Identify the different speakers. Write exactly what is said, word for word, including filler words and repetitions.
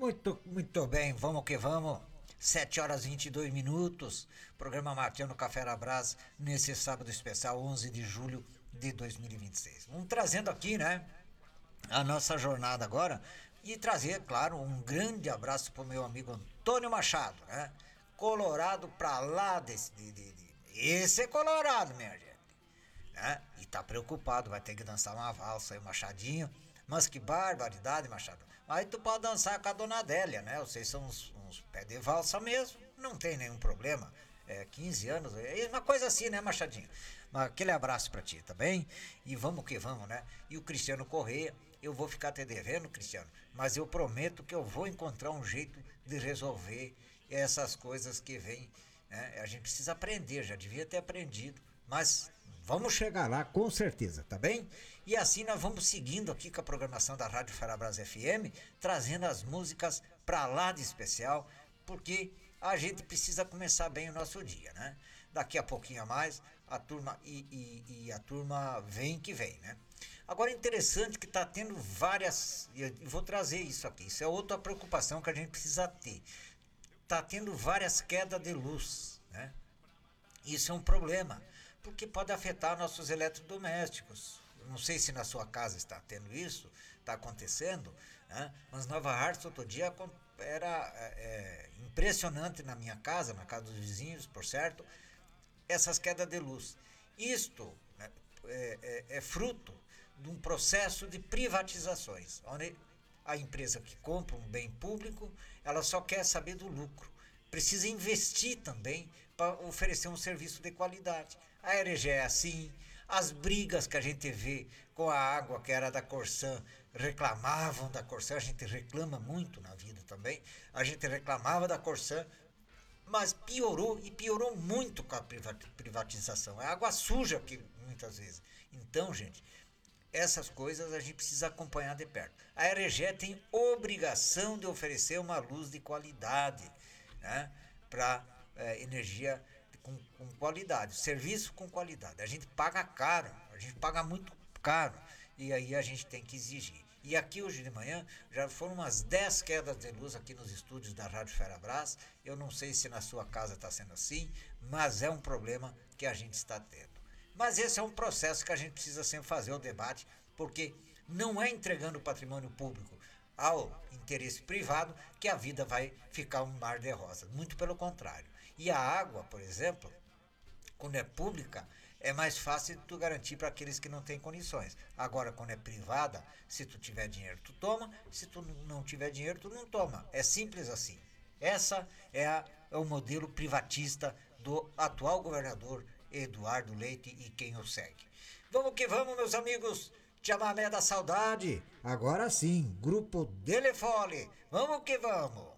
Speaker 1: Muito, muito bem, vamos que vamos. Sete horas e vinte e dois minutos. Programa Martinho no Café da Brás, nesse sábado especial, onze de julho de dois mil e vinte e seis. Vamos trazendo aqui, né, a nossa jornada agora e trazer, claro, um grande abraço pro meu amigo Antônio Machado, né? Colorado pra lá desse. De, de, de. Esse é Colorado, minha gente. Né? E tá preocupado, vai ter que dançar uma valsa aí, o Machadinho. Mas que barbaridade, Machado. Aí tu pode dançar com a dona Adélia, né? Vocês são uns, uns pé de valsa mesmo, não tem nenhum problema. É, quinze anos, é uma coisa assim, né, Machadinho? Mas aquele abraço pra ti, tá bem? E vamos que vamos, né? E o Cristiano Correia, eu vou ficar te devendo, Cristiano, mas eu prometo que eu vou encontrar um jeito de resolver essas coisas que vêm, né? A gente precisa aprender, já devia ter aprendido, mas vamos chegar lá com certeza, tá bem? E assim nós vamos seguindo aqui com a programação da Rádio Ferabras F M, trazendo as músicas pra lá de especial, porque a gente precisa começar bem o nosso dia, né? Daqui a pouquinho a mais, a turma e, e, e a turma vem que vem, né? Agora é interessante que está tendo várias, e eu vou trazer isso aqui, isso é outra preocupação que a gente precisa ter. Está tendo várias quedas de luz, né? Isso é um problema, porque pode afetar nossos eletrodomésticos. Eu não sei se na sua casa está tendo isso, está acontecendo, né? Mas Nova Hartz outro dia era é, impressionante na minha casa, na casa dos vizinhos, por certo, essas quedas de luz. Isto, né, é, é, é fruto de um processo de privatizações, onde a empresa que compra um bem público, ela só quer saber do lucro. Precisa investir também para oferecer um serviço de qualidade. A Eregé é assim, as brigas que a gente vê com a água que era da Corsan, reclamavam da Corsan, a gente reclama muito na vida também, a gente reclamava da Corsan, mas piorou e piorou muito com a privatização. É água suja que muitas vezes. Então, gente, essas coisas a gente precisa acompanhar de perto. A Eregé tem obrigação de oferecer uma luz de qualidade, né, para é, energia com, com qualidade, serviço com qualidade. A gente paga caro, a gente paga muito caro, e aí a gente tem que exigir. E aqui hoje de manhã já foram umas dez quedas de luz aqui nos estúdios da Rádio Ferabras. Eu não sei se na sua casa está sendo assim, mas é um problema que a gente está tendo. Mas esse é um processo que a gente precisa sempre fazer o debate, porque não é entregando o patrimônio público ao interesse privado que a vida vai ficar um mar de rosas. Muito pelo contrário. E a água, por exemplo, quando é pública, é mais fácil de tu garantir para aqueles que não têm condições. Agora, quando é privada, se tu tiver dinheiro, tu toma. Se tu não tiver dinheiro, tu não toma. É simples assim. Essa é, a, é o modelo privatista do atual governador Eduardo Leite e quem o segue. Vamos que vamos, meus amigos. Chamamé da Saudade. Agora sim, Grupo Delefole. Vamos que vamos.